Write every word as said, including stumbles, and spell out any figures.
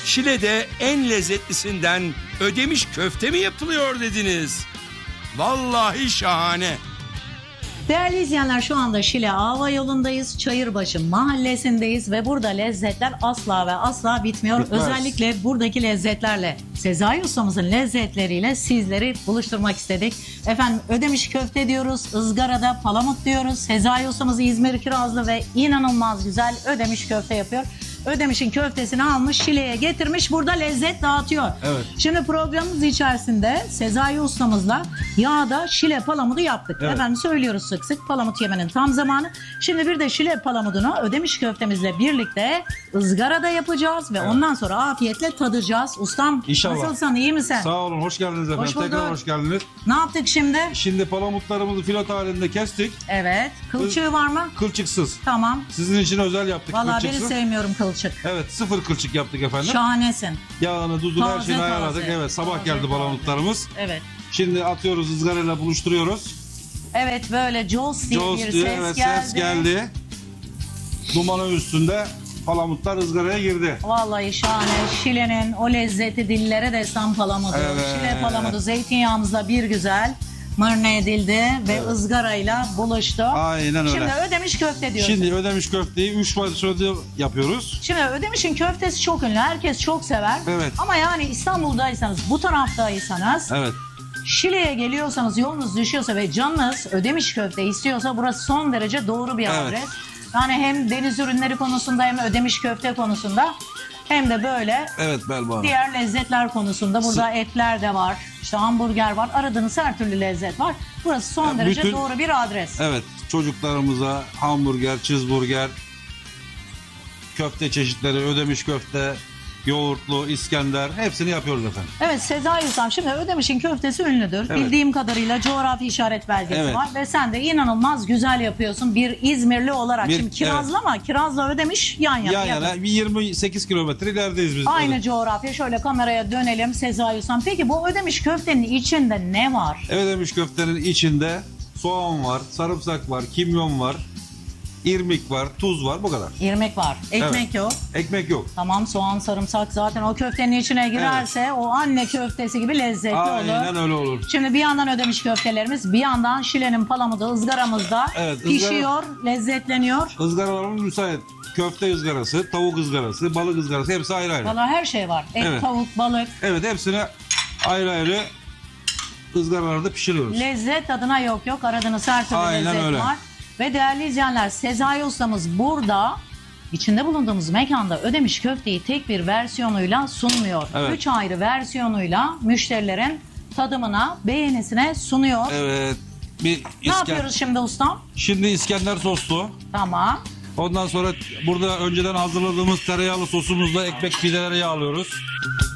Şile'de en lezzetlisinden ödemiş köfte mi yapılıyor dediniz? Vallahi şahane. Değerli izleyenler, şu anda Şile Ava yolundayız. Çayırbaşı mahallesindeyiz ve burada lezzetler asla ve asla bitmiyor. Bitmez. Özellikle buradaki lezzetlerle, Sezai ustamızın lezzetleriyle sizleri buluşturmak istedik. Efendim, ödemiş köfte diyoruz, ızgarada palamut diyoruz. Sezai ustamız İzmir Kirazlı ve inanılmaz güzel ödemiş köfte yapıyor. Ödemiş'in köftesini almış, Şile'ye getirmiş, burada lezzet dağıtıyor. Evet. Şimdi programımız içerisinde Sezai ustamızla yağda Şile palamudu yaptık. Evet. Efendim, söylüyoruz sık sık, palamut yemenin tam zamanı. Şimdi bir de Şile palamudunu Ödemiş köftemizle birlikte ızgarada yapacağız ve Evet. ondan sonra afiyetle tadacağız. Ustam, İnşallah. nasılsın, iyi misin? Sağ olun, hoş geldiniz efendim. Hoş bulduk. Tekrar hoş geldiniz. Ne yaptık şimdi? Şimdi palamutlarımızı filot halinde kestik. Evet. Kılçığı var mı? Kılçıksız. Tamam. Sizin için özel yaptık Vallahi beni kılçıksız. sevmiyorum kılçık. Evet, sıfır kılçık yaptık efendim. Şahanesin. Yağını, tuzunu, her Taze şeyini taze. ayarladık. Evet, sabah Taze geldi taze. palamutlarımız. Evet. Şimdi atıyoruz, ızgarayla buluşturuyoruz. Evet, böyle Jaws diye Jaws bir diye, ses evet, geldi. ses geldi. Dumanın üstünde palamutlar ızgaraya girdi. Vallahi şahane. Şile'nin o lezzeti dillere destan palamudu. Evet. Şile palamudu zeytinyağımızla bir güzel marine edildi ve ızgarayla buluştu. Aynen öyle. Şimdi ödemiş köfte diyoruz. Şimdi ödemiş köfteyi üç parçada yapıyoruz. Şimdi ödemişin köftesi çok ünlü. Herkes çok sever. Evet. Ama yani İstanbul'daysanız, bu taraftaysanız, Evet. Şile'ye geliyorsanız, yolunuz düşüyorsa ve canınız ödemiş köfte istiyorsa burası son derece doğru bir Evet. adres. Yani hem deniz ürünleri konusunda hem ödemiş köfte konusunda hem de böyle Evet Belba Hanım. diğer lezzetler konusunda. Burada etler de var, işte hamburger var, aradığınız her türlü lezzet var. Burası son Ya derece bütün- doğru bir adres. Evet, çocuklarımıza hamburger, cheeseburger, köfte çeşitleri, ödemiş köfte, yoğurtlu, İskender hepsini yapıyoruz efendim. Evet Sezai Ustam, şimdi Ödemiş'in köftesi ünlüdür. Evet. Bildiğim kadarıyla coğrafi işaret belgesi Evet. var ve sen de inanılmaz güzel yapıyorsun bir İzmirli olarak. Bir- Şimdi Kirazlı ama Kiraz'la Ödemiş yan yana. Yan yakın. yana bir yirmi sekiz kilometre ilerideyiz biz. Aynı Öyle. coğrafya. Şöyle kameraya dönelim Sezai Ustam. Peki bu Ödemiş köftenin içinde ne var? Ödemiş köftenin içinde soğan var, sarımsak var, kimyon var, irmik var, tuz var, bu kadar. İrmik var. Ekmek Evet. yok. Ekmek yok. Tamam, soğan, sarımsak zaten o köftenin içine girerse o anne köftesi gibi lezzetli Aynen olur. öyle olur. Şimdi bir yandan Ödemiş köftelerimiz, bir yandan Şile'nin palamudu ızgaramızda Evet, ızgara- pişiyor, lezzetleniyor. Izgaralarımız müsait. Köfte ızgarası, tavuk ızgarası, balık ızgarası hepsi ayrı ayrı. Valla her şey var. Et, Evet. tavuk, balık. Evet, hepsini ayrı ayrı ızgaralarda pişiriyoruz. Lezzet tadına yok yok. Aradığınız her türlü Aynen lezzet öyle. var. Ve değerli izleyenler, Sezai ustamız burada içinde bulunduğumuz mekanda Ödemiş köfteyi tek bir versiyonuyla sunmuyor. Evet. Üç ayrı versiyonuyla müşterilerin tadımına, beğenisine sunuyor. Evet. Bir Ne İskender. yapıyoruz şimdi ustam? Şimdi İskender soslu. Tamam. Ondan sonra burada önceden hazırladığımız tereyağlı sosumuzla ekmek pideleri yağlıyoruz.